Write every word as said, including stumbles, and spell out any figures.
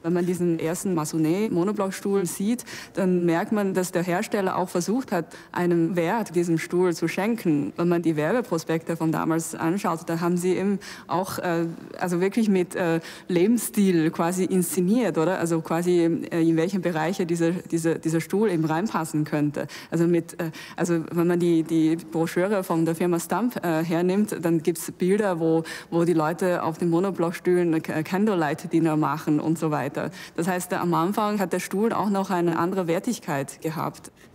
Wenn man diesen ersten Massonnet-Monoblockstuhl sieht, dann merkt man, dass der Hersteller auch versucht hat, einen Wert diesem Stuhl zu schenken. Wenn man die Werbeprospekte von damals anschaut, da haben sie eben auch äh, also wirklich mit äh, Lebensstil quasi inszeniert, oder? Also quasi äh, in welchen Bereiche dieser, dieser, dieser Stuhl eben reinpassen könnte. Also, mit, äh, also wenn man die, die Broschüre von der Firma Stump äh, hernimmt, dann gibt es Bilder, wo, wo die Leute auf den Monoblockstühlen äh, Candlelight-Dinner machen und so weiter. Das heißt, am Anfang hat der Stuhl auch noch eine andere Wertigkeit gehabt.